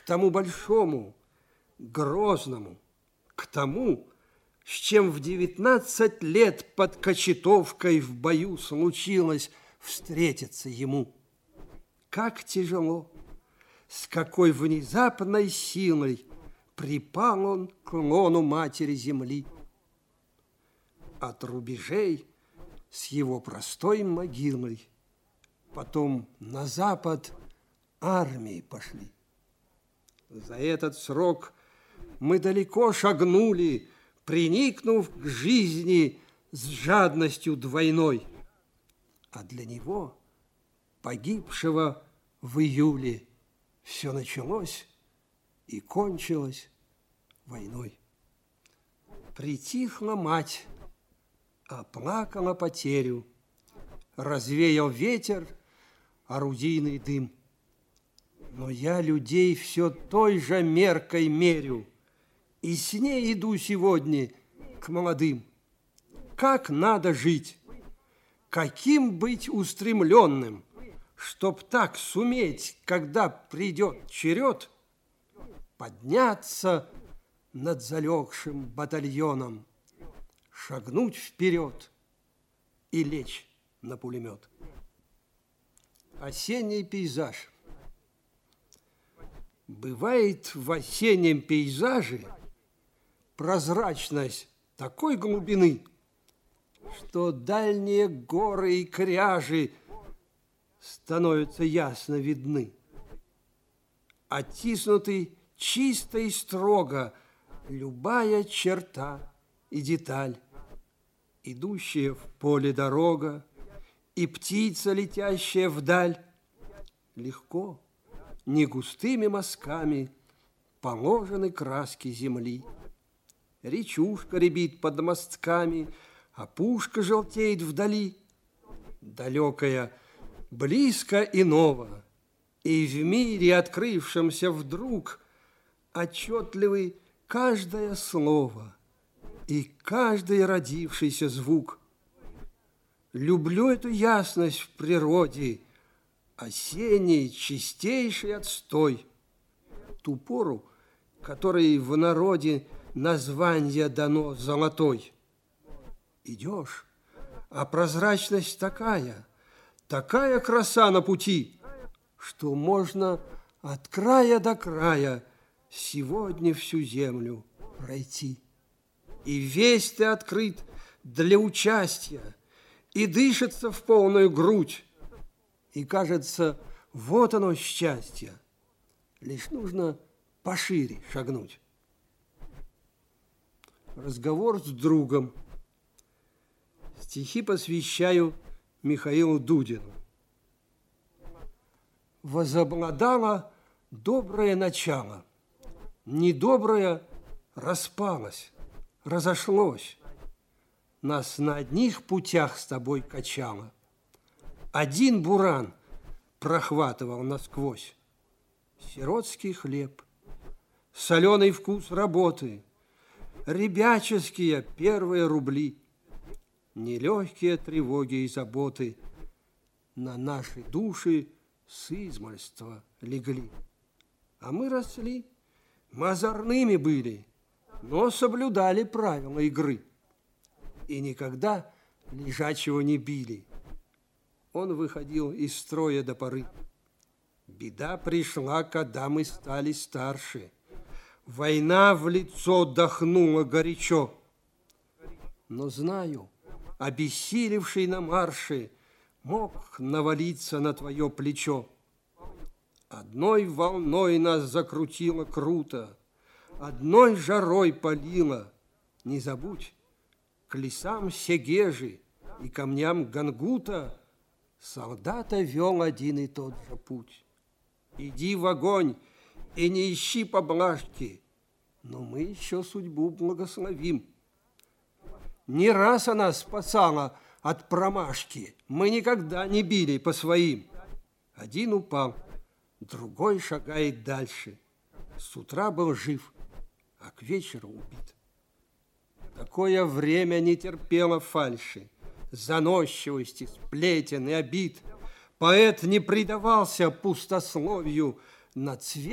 тому большому, грозному, к тому, с чем в 19 лет под Кочетовкой в бою случилось встретиться ему. Как тяжело, с какой внезапной силой припал он к лону матери земли. От рубежей с его простой могилой потом на запад армии пошли. За этот срок мы далеко шагнули, приникнув к жизни с жадностью двойной. А для него, погибшего в июле, все началось и кончилось войной. Притихла мать, оплакала потерю, развеял ветер орудийный дым. Но я людей все той же меркой мерю, и с ней иду сегодня к молодым. Как надо жить, каким быть устремленным, чтоб так суметь, когда придет черед, подняться над залегшим батальоном, шагнуть вперед и лечь на пулемет. Осенний пейзаж. Бывает в осеннем пейзаже прозрачность такой глубины, что дальние горы и кряжи становятся ясно видны. Оттиснуты чисто и строго любая черта и деталь, идущая в поле дорога и птица, летящая вдаль, легко, не густыми мазками положены краски земли. Речушка рябит под мостками, а пушка желтеет вдали. Далекая, близко иного, и в мире, открывшемся вдруг, отчетливый каждое слово и каждый родившийся звук. Люблю эту ясность в природе, осенний чистейший отстой, ту пору, которой в народе название дано золотой. Идешь, а прозрачность такая, такая краса на пути, что можно от края до края сегодня всю землю пройти. И весь ты открыт для участия, и дышится в полную грудь. И кажется, вот оно счастье. Лишь нужно пошире шагнуть. Разговор с другом. Стихи посвящаю Михаилу Дудину. Возобладало доброе начало. Недоброе распалось, разошлось. Нас на одних путях с тобой качало. Один буран прохватывал насквозь. Сиротский хлеб, соленый вкус работы, ребяческие первые рубли, нелегкие тревоги и заботы на наши души с измольства легли. А мы росли, мы озорными были, но соблюдали правила игры и никогда лежачего не били. Он выходил из строя до поры. Беда пришла, когда мы стали старше. Война в лицо дохнула горячо. Но знаю, обессилевший на марше мог навалиться на твое плечо. Одной волной нас закрутило круто, одной жарой палило. Не забудь, к лесам Сегежи и камням Гангута солдата вел один и тот же путь. Иди в огонь и не ищи поблажки, но мы еще судьбу благословим. Не раз она спасала от промашки, мы никогда не били по своим. Один упал, другой шагает дальше. С утра был жив, а к вечеру убит. Такое время не терпело фальши, заносчивости, сплетен и обид. Поэт не предавался пустословию, на цвет